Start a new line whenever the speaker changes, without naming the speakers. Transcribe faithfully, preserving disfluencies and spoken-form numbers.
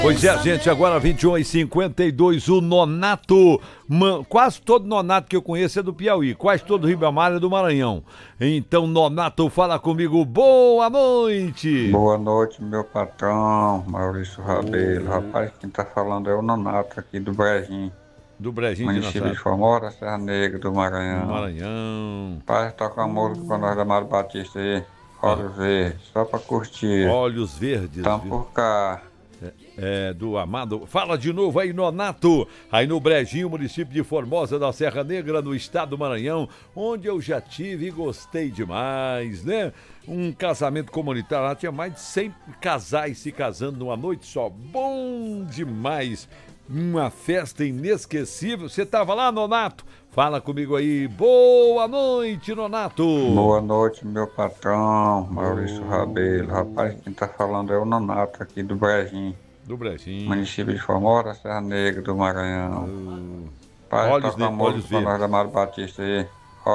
Pois é, gente, agora vinte e um e cinquenta e dois, o Nonato, man, quase todo Nonato que eu conheço é do Piauí, quase todo Ribamar é do Maranhão. Então, Nonato, fala comigo, boa noite.
Boa noite, meu patrão, Maurício Rabelo. Oh. Rapaz, quem tá falando é o Nonato aqui do Brejinho.
Do Brejinho de
município de Formora, Serra Negra do Maranhão.
Do Maranhão.
Rapaz, toca a música pra nós da Mário Batista aí, Olhos ah. Verdes, só pra curtir.
Olhos Verdes.
Tamo por cá.
É, é, do amado. Fala de novo aí, Nonato. Aí no Brejinho, município de Formosa da Serra Negra, no estado do Maranhão, onde eu já tive e gostei demais, né? Um casamento comunitário lá, tinha mais de cem casais se casando numa noite só. Bom demais. Uma festa inesquecível. Você tava lá, Nonato? Fala comigo aí. Boa noite, Nonato.
Boa noite, meu patrão, Maurício oh. Rabelo. Rapaz, quem tá falando é o Nonato aqui do Brejinho.
Do Brejinho.
Município de Formora, Serra Negra do Maranhão.
Oh.
Rapaz,
olhos
toca a música pra nós da Mário Batista aí.